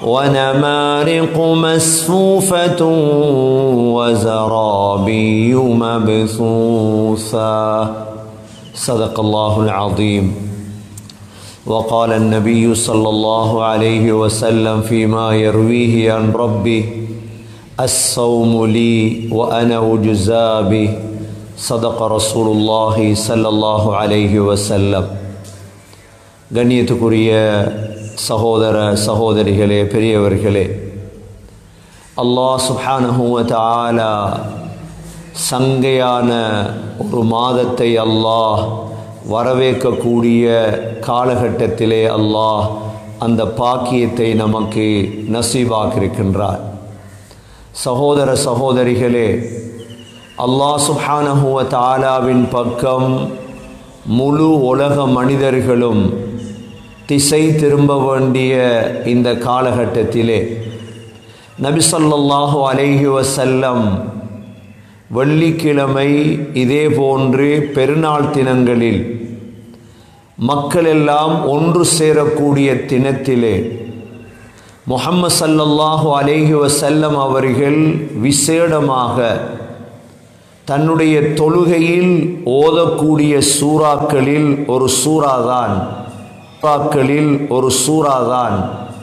ونمارق مصفوفة وزرابي مبثوثة. صدق الله العظيم. وقال النبي صلى الله عليه وسلم فيما يرويه عن ربه: الصوم لي وأنا أجزى به. صدق رسول الله صلى الله عليه وسلم. கண்ணியத்துக்குரிய சகோதர சகோதரிகளே, பெரியவர்களே, அல்லாஹ் சுப்ஹானஹு வ தஆலா சங்கையான ஒரு மாதத்தை அல்லாஹ் வரவேற்கக்கூடிய காலகட்டத்திலே அல்லாஹ் அந்த பாக்கியத்தை நமக்கு நசீபாக்கியிருக்கின்றார். சகோதர சகோதரிகளே, அல்லாஹ் சுப்ஹானஹு வ தஆலாவின் பக்கம் முழு உலக மனிதர்களும் திசை திரும்ப வேண்டிய இந்த காலகட்டத்திலே நபி ஸல்லல்லாஹு அலைஹி வஸல்லம் வெள்ளிக்கிழமை இதே போன்று பெருநாள் தினங்களில் மக்கள் எல்லாம் ஒன்று சேரக்கூடிய தினத்திலே முஹம்மது ஸல்லல்லாஹு அலைஹி வஸல்லம் அவர்கள் விசேடமாக தன்னுடைய தொழுகையில் ஓதக்கூடிய சூறாக்களில் ஒரு சூறாதான்